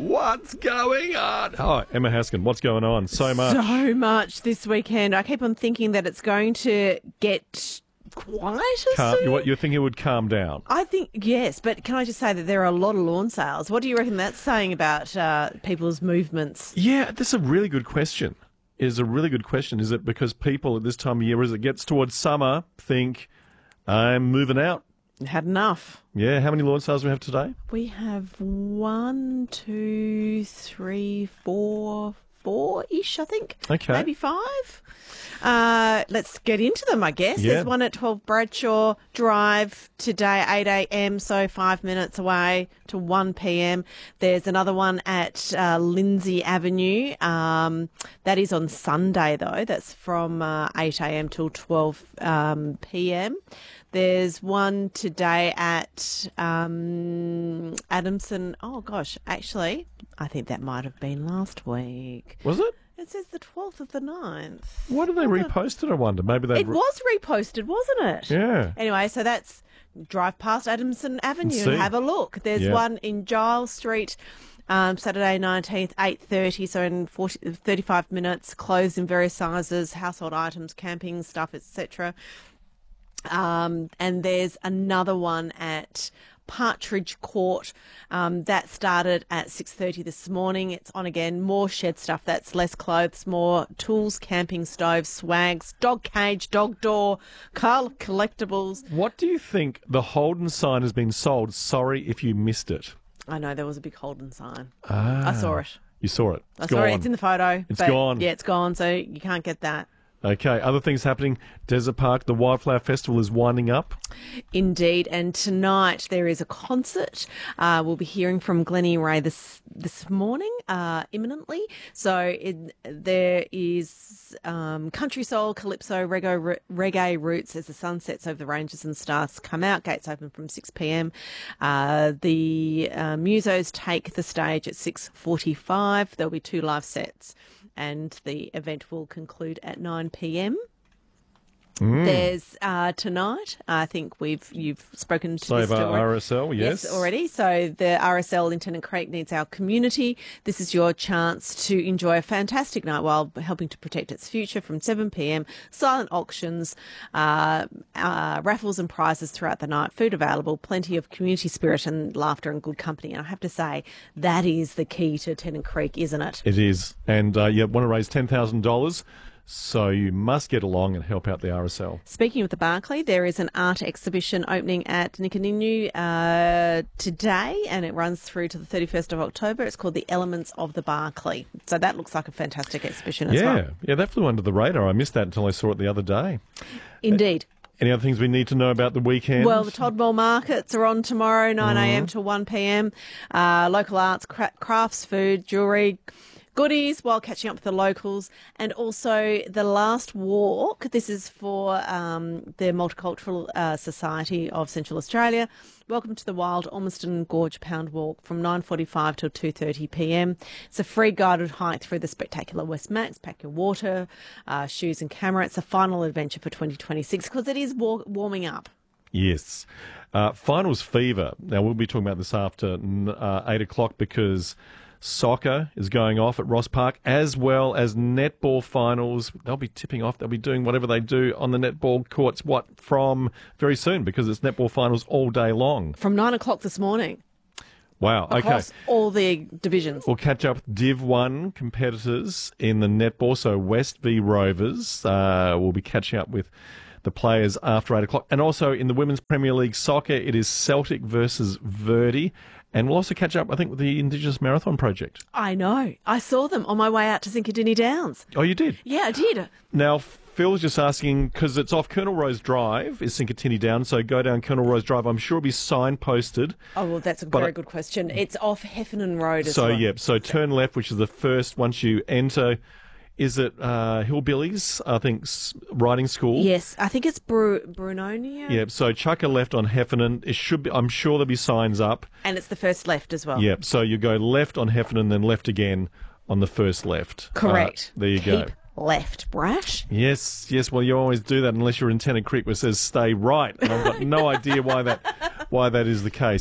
What's going on? Oh, Emma Haskin, what's going on? So much. So much this weekend. I keep on thinking that it's going to get quieter soon. You're thinking it would calm down? I think, yes, but can I just say that there are a lot of lawn sales. What do you reckon that's saying about people's movements? Yeah, that's a really good question. Is it because people at this time of year, as it gets towards summer, think, I'm moving out? Had enough. Yeah, how many lawn sales do we have today? We have 1, 2, 3, 4, 4-ish, I think. Okay. Maybe 5. Let's get into them, I guess. Yeah. There's one at 12 Bradshaw Drive today, 8 a.m, so 5 minutes away to 1 p.m. There's another one at Lindsay Avenue. That is on Sunday, though. That's from 8 a.m. till 12 p.m. There's one today at Adamson. Oh, gosh, actually, I think that might have been last week. Was it? It says the 12th of the 9th. Why did they repost it, I wonder? Maybe they... It was reposted, wasn't it? Yeah. Anyway, so that's drive past Adamson Avenue See. and have a look. There's Yeah. one in Giles Street, Saturday 19th, 8:30, so in 35 minutes, clothes in various sizes, household items, camping stuff, etc. And there's another one at Partridge Court that started at 6:30 this morning. It's on again. More shed stuff. That's less clothes, more tools, camping stoves, swags, dog cage, dog door, car collectibles. What do you think the Holden sign has been sold? Sorry if you missed it. I know there was a big Holden sign. I saw it. You saw it. I saw it. It's in the photo. It's gone. Yeah, it's gone. So you can't get that. Okay, other things happening. Desert Park, the Wildflower Festival is winding up. Indeed, and tonight there is a concert. We'll be hearing from Glennie Ray this morning, imminently. So there is country soul, calypso, reggae roots as the sun sets over the ranges and stars come out. Gates open from 6 p.m. The Musos take the stage at 6:45. There'll be 2 live sets, and the event will conclude at 9 p.m. There's tonight, I think you've spoken to Save this our RSL, yes. already. So the RSL in Tennant Creek needs our community. This is your chance to enjoy a fantastic night while helping to protect its future from 7 p.m. Silent auctions, raffles and prizes throughout the night, food available, plenty of community spirit and laughter and good company. And I have to say, that is the key to Tennant Creek, isn't it? It is. And you want to raise $10,000. So you must get along and help out the RSL. Speaking of the Barclay, there is an art exhibition opening at Nikaninu today, and it runs through to the 31st of October. It's called The Elements of the Barclay. So that looks like a fantastic exhibition as well. Yeah, that flew under the radar. I missed that until I saw it the other day. Indeed. Any other things we need to know about the weekend? Well, the Todmore markets are on tomorrow, 9 a.m. to 1 p.m. Local arts, crafts, food, jewellery, goodies while catching up with the locals, and also the last walk. This is for the Multicultural Society of Central Australia. Welcome to the Wild Ormiston Gorge Pound Walk from 9:45 till 2:30 p.m. It's a free guided hike through the spectacular West Max. Pack your water, shoes and camera. It's a final adventure for 2026 because it is warming up. Yes. Finals fever. Now, we'll be talking about this after 8 o'clock because soccer is going off at Ross Park, as well as netball finals. They'll be tipping off. They'll be doing whatever they do on the netball courts, from very soon, because it's netball finals all day long. From 9 o'clock this morning. Wow, okay. Across all the divisions. We'll catch up with Div 1 competitors in the netball, so West v Rovers. We'll be catching up with the players after 8 o'clock. And also in the Women's Premier League soccer, it is Celtic versus Verdi. And we'll also catch up, I think, with the Indigenous Marathon Project. I know. I saw them on my way out to Zincatinny Downs. Oh, you did? Yeah, I did. Now, Phil's just asking, because it's off Colonel Rose Drive, is Zincatinny Downs, so go down Colonel Rose Drive. I'm sure it'll be signposted. Oh, well, that's a very good question. It's off Heffernan Road as well. So turn left, which is the first, once you enter. Is it Hillbillies, I think, riding school? Yes, I think it's Brunonia. Yeah, so chuck a left on Heffernan. It should be, I'm sure there'll be signs up. And it's the first left as well. Yeah, so you go left on Heffernan, then left again on the first left. Correct. There you go. Keep left, Brash. Yes. Well, you always do that unless you're in Tennant Creek, where it says stay right. And I've got no idea why that is the case.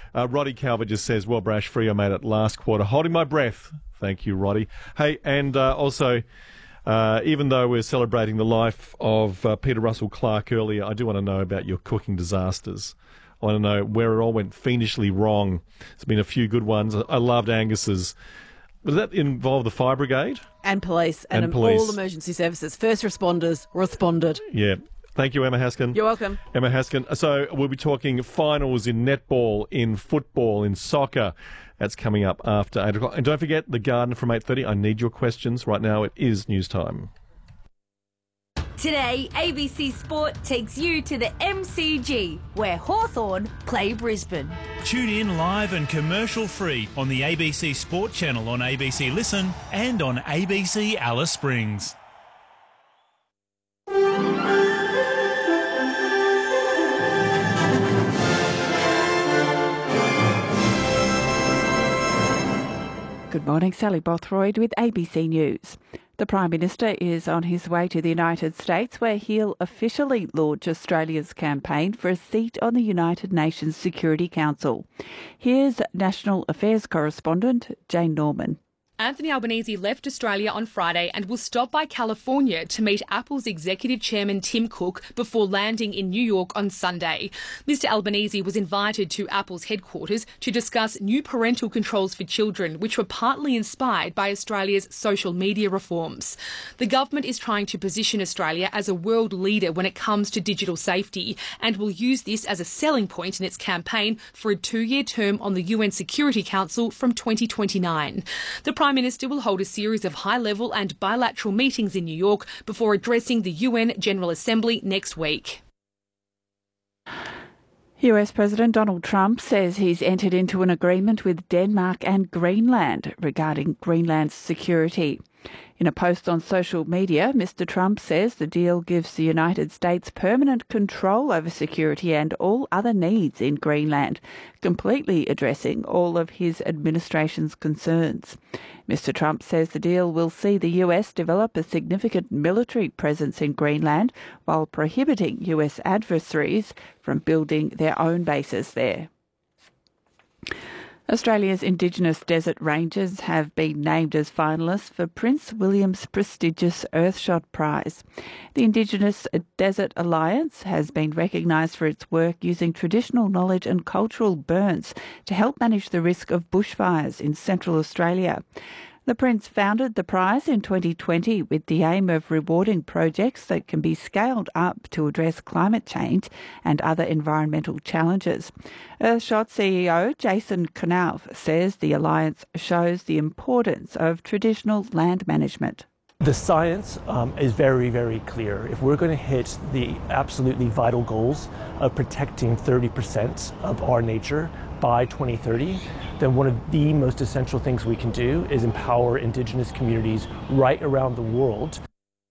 Roddy Calvert just says, well, Brash, Freo made it last quarter. Holding my breath. Thank you, Roddy. Hey, and also, even though we're celebrating the life of Peter Russell Clark earlier, I do want to know about your cooking disasters. I want to know where it all went fiendishly wrong. There's been a few good ones. I loved Angus's. Does that involve the fire brigade? And police. And police. All emergency services. First responders responded. Yeah. Thank you, Emma Haskin. You're welcome. Emma Haskin. So we'll be talking finals in netball, in football, in soccer. That's coming up after 8 o'clock. And don't forget, The Garden from 8:30. I need your questions. Right now it is news time. Today, ABC Sport takes you to the MCG, where Hawthorn play Brisbane. Tune in live and commercial-free on the ABC Sport channel on ABC Listen and on ABC Alice Springs. Good morning, Sally Bothroyd with ABC News. The Prime Minister is on his way to the United States, where he'll officially launch Australia's campaign for a seat on the United Nations Security Council. Here's National Affairs correspondent Jane Norman. Anthony Albanese left Australia on Friday and will stop by California to meet Apple's executive chairman Tim Cook before landing in New York on Sunday. Mr Albanese was invited to Apple's headquarters to discuss new parental controls for children, which were partly inspired by Australia's social media reforms. The government is trying to position Australia as a world leader when it comes to digital safety and will use this as a selling point in its campaign for a 2-year term on the UN Security Council from 2029. The Prime Minister will hold a series of high-level and bilateral meetings in New York before addressing the UN General Assembly next week. US President Donald Trump says he's entered into an agreement with Denmark and Greenland regarding Greenland's security. In a post on social media, Mr Trump says the deal gives the United States permanent control over security and all other needs in Greenland, completely addressing all of his administration's concerns. Mr Trump says the deal will see the US develop a significant military presence in Greenland while prohibiting US adversaries from building their own bases there. Australia's Indigenous Desert Rangers have been named as finalists for Prince William's prestigious Earthshot Prize. The Indigenous Desert Alliance has been recognised for its work using traditional knowledge and cultural burns to help manage the risk of bushfires in Central Australia. The Prince founded the prize in 2020 with the aim of rewarding projects that can be scaled up to address climate change and other environmental challenges. Earthshot CEO Jason Knauf says the alliance shows the importance of traditional land management. The science is very, very clear. If we're going to hit the absolutely vital goals of protecting 30% of our nature by 2030, then one of the most essential things we can do is empower Indigenous communities right around the world.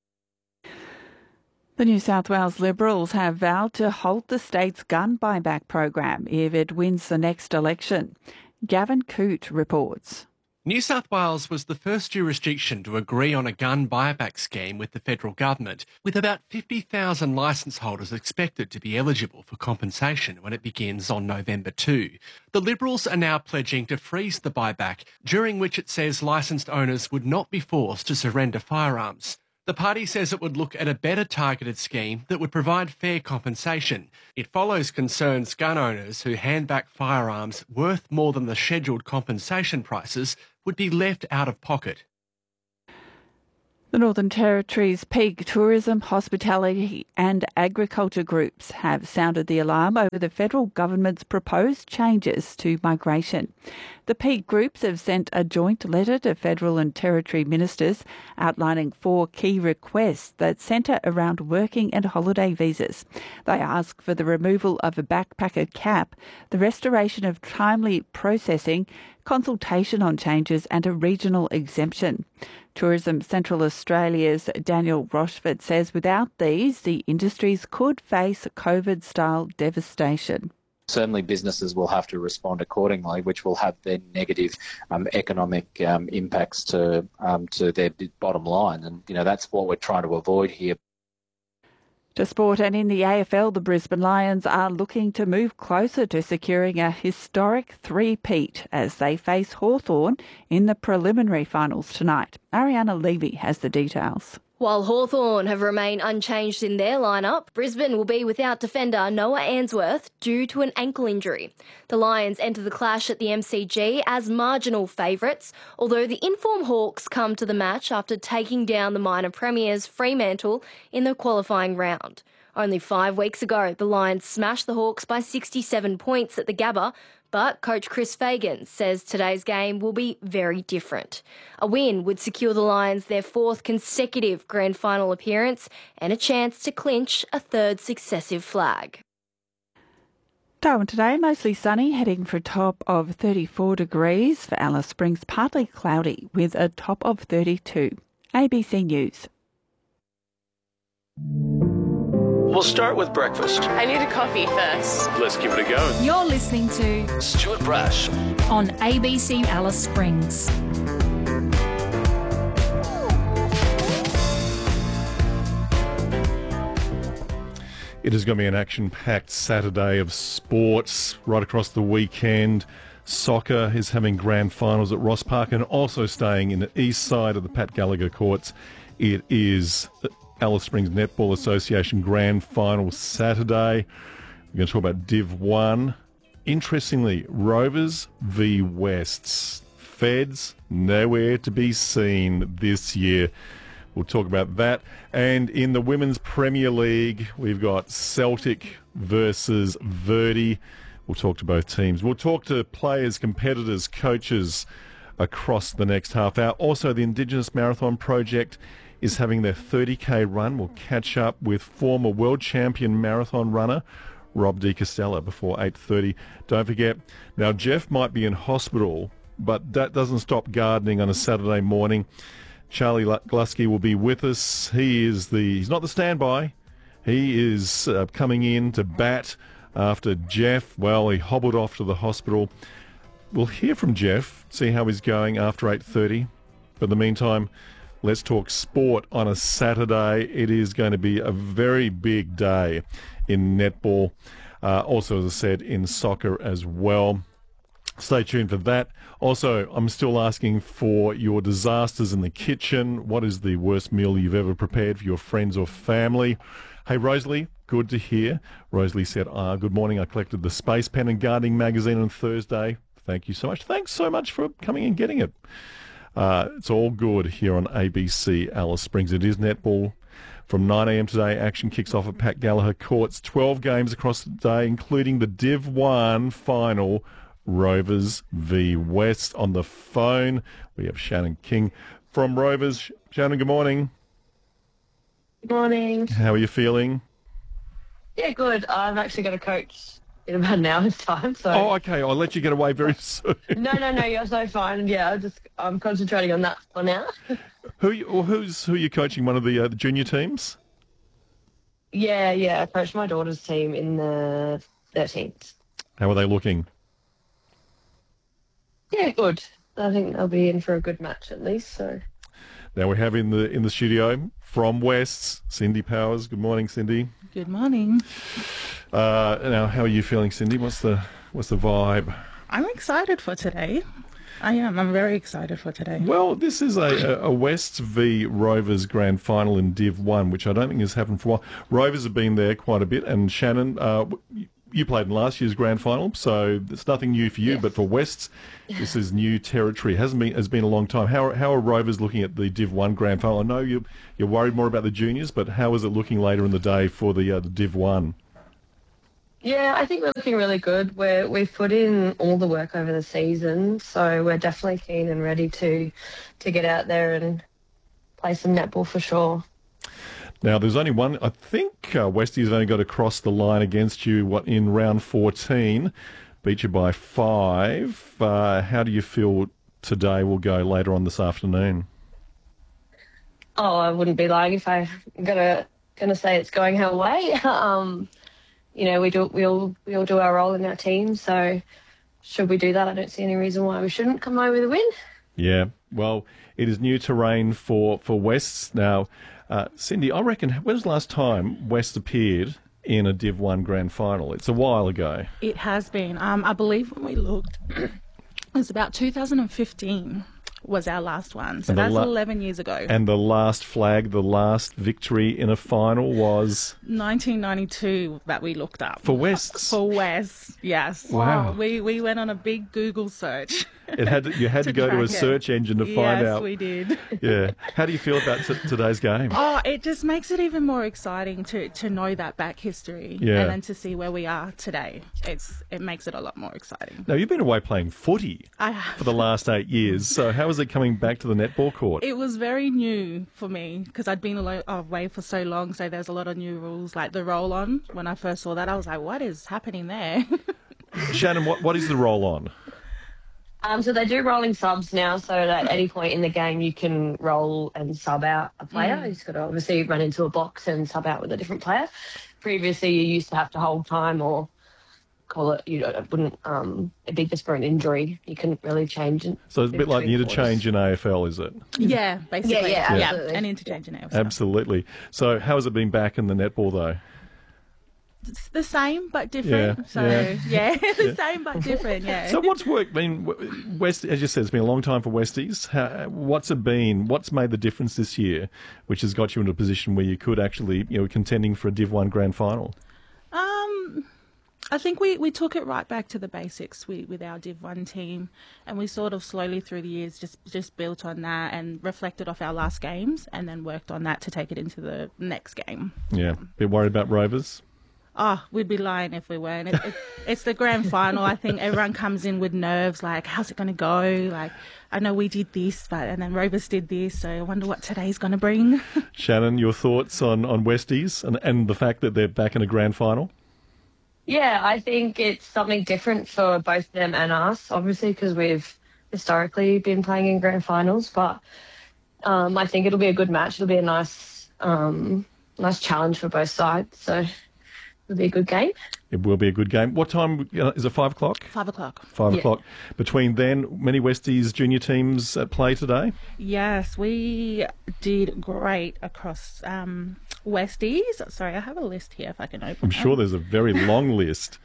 The New South Wales Liberals have vowed to halt the state's gun buyback program if it wins the next election. Gavin Coote reports. New South Wales was the first jurisdiction to agree on a gun buyback scheme with the federal government, with about 50,000 licence holders expected to be eligible for compensation when it begins on November 2. The Liberals are now pledging to freeze the buyback, during which it says licensed owners would not be forced to surrender firearms. The party says it would look at a better targeted scheme that would provide fair compensation. It follows concerns gun owners who hand back firearms worth more than the scheduled compensation prices would be left out of pocket. The Northern Territory's peak tourism, hospitality and agriculture groups have sounded the alarm over the federal government's proposed changes to migration. The peak groups have sent a joint letter to federal and territory ministers outlining 4 key requests that centre around working and holiday visas. They ask for the removal of a backpacker cap, the restoration of timely processing, consultation on changes and a regional exemption. Tourism Central Australia's Daniel Rochford says without these, the industries could face COVID-style devastation. Certainly businesses will have to respond accordingly, which will have then negative economic impacts to their bottom line. And, that's what we're trying to avoid here. To sport, and in the AFL, the Brisbane Lions are looking to move closer to securing a historic three-peat as they face Hawthorn in the preliminary finals tonight. Ariana Levy has the details. While Hawthorn have remained unchanged in their lineup, Brisbane will be without defender Noah Answorth due to an ankle injury. The Lions enter the clash at the MCG as marginal favourites, although the in-form Hawks come to the match after taking down the minor premiers Fremantle in the qualifying round. Only 5 weeks ago, the Lions smashed the Hawks by 67 points at the Gabba, but coach Chris Fagan says today's game will be very different. A win would secure the Lions their 4th consecutive grand final appearance and a chance to clinch a 3rd successive flag. Darwin today, mostly sunny, heading for a top of 34 degrees. For Alice Springs, partly cloudy with a top of 32. ABC News. We'll start with breakfast. I need a coffee first. Let's give it a go. You're listening to Stuart Brash on ABC Alice Springs. It is going to be an action-packed Saturday of sports right across the weekend. Soccer is having grand finals at Ross Park and also staying in the east side of the Pat Gallagher courts. It is Alice Springs Netball Association Grand Final Saturday. We're going to talk about Div 1. Interestingly, Rovers v Wests. Feds nowhere to be seen this year. We'll talk about that. And in the Women's Premier League, we've got Celtic versus Verdi. We'll talk to both teams. We'll talk to players, competitors, coaches across the next half hour. Also, the Indigenous Marathon Project is having their 30k run. We'll catch up with former world champion marathon runner Rob De Castella before 8:30. Don't forget, now Jeff might be in hospital, but that doesn't stop gardening on a Saturday morning. Charlie Glusky will be with us. He's not the standby. He is coming in to bat after Jeff, well, he hobbled off to the hospital. We'll hear from Jeff, see how he's going after 8:30. But in the meantime, let's talk sport on a Saturday. It is going to be a very big day in netball. Also, as I said, in soccer as well. Stay tuned for that. Also, I'm still asking for your disasters in the kitchen. What is the worst meal you've ever prepared for your friends or family? Hey, Rosalie, good to hear. Rosalie said, good morning. I collected the Space Pen and Gardening magazine on Thursday. Thank you so much. Thanks so much for coming and getting it. It's all good here on ABC Alice Springs. It is netball from 9 a.m. today. Action kicks off at Pat Gallagher Courts. 12 games across the day, including the Div 1 final, Rovers v West. On the phone, we have Shannon King from Rovers. Shannon, good morning. Good morning. How are you feeling? Yeah, good. I'm actually going to coach in about an hour's time. So. Oh, okay. I'll let you get away very soon. No, you're so fine. Yeah, I'm concentrating on that for now. Who are you coaching? One of the junior teams? Yeah. I coached my daughter's team in the 13th. How are they looking? Yeah, good. I think they'll be in for a good match at least. So. Now we have in the studio from Wests, Cindy Powers. Good morning, Cindy. Good morning. Now, how are you feeling, Cindy? What's the vibe? I'm excited for today. I am. I'm very excited for today. Well, this is a Wests v Rovers grand final in Div 1, which I don't think has happened for a while. Rovers have been there quite a bit, and Shannon, you played in last year's grand final, so it's nothing new for you. Yes. But for Wests, this is new territory. Has been a long time. How are Rovers looking at the Div 1 grand final? I know you're worried more about the juniors, but how is it looking later in the day for the Div 1? Yeah, I think we're looking really good. We've put in all the work over the season, so we're definitely keen and ready to get out there and play some netball for sure. Now, there's only one. I think Westie's only got to cross the line against you in round 14. Beat you by 5. How do you feel today will go later on this afternoon? Oh, I wouldn't be lying if I'm gonna say it's going our way. We all do our role in our team, so should we do that, I don't see any reason why we shouldn't come away with a win. Yeah, well, it is new terrain for Wests now. Cindy, I reckon, when was the last time West appeared in a Div 1 grand final? It's a while ago. It has been. I believe when we looked, it was about 2015 was our last one. So that's 11 years ago. And the last flag, the last victory in a final was 1992 that we looked up. for Wests. For West, yes. Wow. We went on a big Google search. You had to go to a track it. search engine to find out. Yes, we did. Yeah. How do you feel about today's game? Oh, it just makes it even more exciting to know that back history Yeah. and then to see where we are today. It makes it a lot more exciting. Now, you've been away playing footy I have. for the last 8 years, so how is it coming back to the netball court? It was very new for me because I'd been away for so long, so there's a lot of new rules, like the roll-on. When I first saw that, I was like, what is happening there? Shannon, what is the roll-on? So they do rolling subs now, so at any point in the game you can roll and sub out a player. You just got to obviously run into a box and sub out with a different player. Previously, you used to have to hold time or call it. It wouldn't. It'd be just for an injury. You couldn't really change it. So it's a bit like the interchange in AFL, is it? Yeah, basically. Yeah, absolutely. An interchange in AFL. Absolutely. So how has it been back in the netball, though? It's the same but different. The same but different. Yeah. So what's worked? I mean, West, as you said, it's been a long time for Westies. What's it been? What's made the difference this year, which has got you into a position where you could actually, contending for a Div 1 grand final? I think we took it right back to the basics with our Div 1 team, and we sort of slowly through the years just built on that and reflected off our last games and then worked on that to take it into the next game. Yeah. Bit worried about Rovers? Oh, we'd be lying if we weren't. It's the grand final. I think everyone comes in with nerves, like, how's it going to go? Like, I know we did this, and then Rovers did this, so I wonder what today's going to bring. Shannon, your thoughts on Westies and the fact that they're back in a grand final? Yeah, I think it's something different for both them and us, obviously, because we've historically been playing in grand finals. But I think it'll be a good match. It'll be a nice challenge for both sides. So it'll be a good game. It will be a good game. What time is it? 5 o'clock? 5 o'clock. 5 o'clock. Between then, many Westies junior teams at play today? Yes, we did great across Westies. Sorry, I have a list here if I can open it. I'm sure there's a very long list.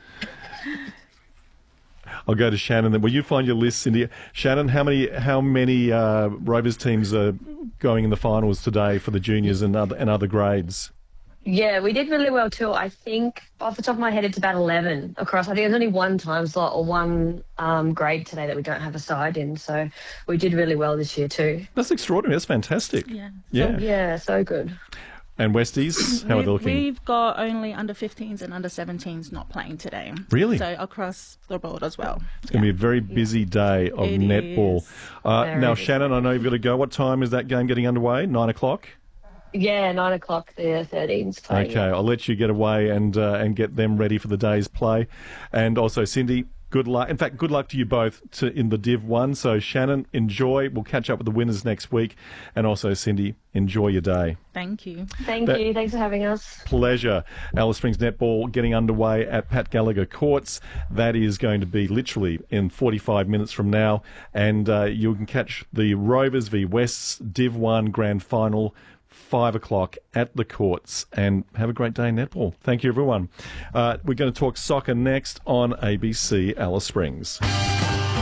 I'll go to Shannon then. Will you find your list, Cindy? Shannon, how many Rovers teams are going in the finals today for the juniors and other grades? Yeah, we did really well too. I think off the top of my head, it's about 11 across. I think there's only one time slot or one grade today that we don't have a side in. So we did really well this year too. That's extraordinary. That's fantastic. Yeah, so good. And Westies, how are they looking? We've got only under 15s and under 17s not playing today. Really? So across the board as well. It's going to be a very busy day of netball. Now, Shannon, I know you've got to go. What time is that game getting underway? 9 o'clock? Yeah, 9 o'clock, the 13s playing. Okay, I'll let you get away and get them ready for the day's play. And also, Cindy, good luck. In fact, good luck to you both in the Div 1. So, Shannon, enjoy. We'll catch up with the winners next week. And also, Cindy, enjoy your day. Thank you. Thank you. Thanks for having us. Pleasure. Alice Springs Netball getting underway at Pat Gallagher Courts. That is going to be literally in 45 minutes from now. And you can catch the Rovers v Wests Div 1 Grand Final 5 o'clock at the courts, and have a great day in netball. Thank you, everyone. We're going to talk soccer next on ABC Alice Springs.